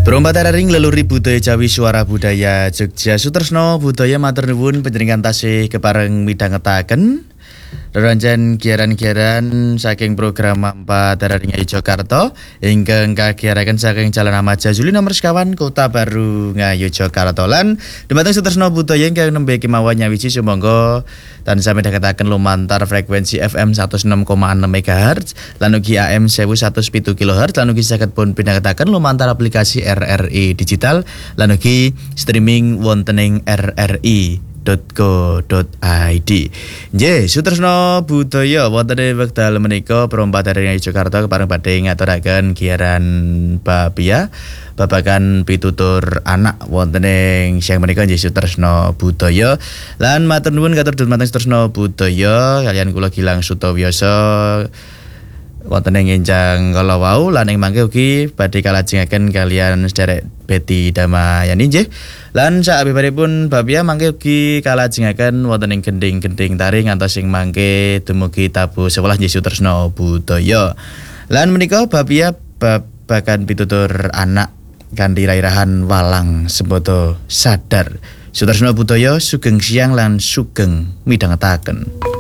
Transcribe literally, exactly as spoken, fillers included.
Perombat ring leluri budaya Jawi Suara Budaya Jogja Sutresno Budaya matur nuwun panjenengan tasih kepareng midhangetaken rerancan giaran-giaran saking program Mampa Tararing Yogyakarta ingkang kagiaraken saking Jalan Ahmad Jazuli nomor sekawan Kota Baru Ngayogyakarta lan dhumateng Sutresno Budaya ingkang nembe kemawon nyawiji sumangga tansah midhangetaken lumantar frekuensi F M seratus enam koma enam megahertz lan ugi A M seribu seratus pitu kilohertz lan ugi saged pun midhangetaken lumantar aplikasi R R I digital lan ugi streaming wonten ing r r i dot co dot i d. Nggih, Sutresno Budaya wonten ing wekdal menika Perombat Tararing Yogyakarta kepareng badhe ngaturaken giaran Babia babagan pitutur anak wonten ing siang menika nggih Sutresno Budaya lan matur nuwun katur dhumateng Sutresno Budaya kalian kula Gilang Sutawiyasa wonten ing enjang kala wau lan ing mangke ugi badhe kalajengaken kalian sederek Betty Damayani nggih. Lan sabibaripun Babia mangke ugi kalajengaken wonten ing gending-gending tari ngantos ing mangke dumugi tabuh sewelas nggih Sutresno Budaya. Lan menika Babia babagan pitutur anak kanthi rairahan Walang Sembodo Sadar. Sutresno Budaya sugeng siang lan sugeng midhangetaken.